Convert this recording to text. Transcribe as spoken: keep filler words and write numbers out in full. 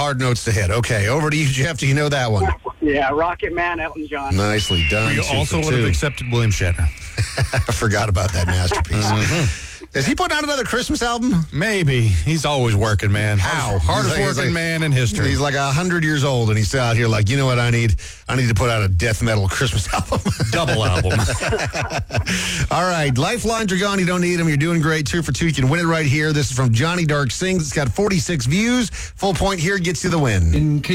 hard notes to hit. Okay, over to you, Jeff. Do you know that one? Yeah, Rocket Man, Elton John. Nicely done. You Two also for would have two. accepted William Shatner. I forgot about that masterpiece. Mm-hmm. Is he putting out another Christmas album? Maybe. He's always working, man. How? Hardest He's like- he's working like- man in history. He's like a hundred years old, and he's still out here like, you know what I need? I need to put out a death metal Christmas album. Double album. All right, lifelines are gone. You don't need them. You're doing great. Two for two. You can win it right here. This is from Johnny Dark Sings. It's got forty-six views. Full point here gets you the win. In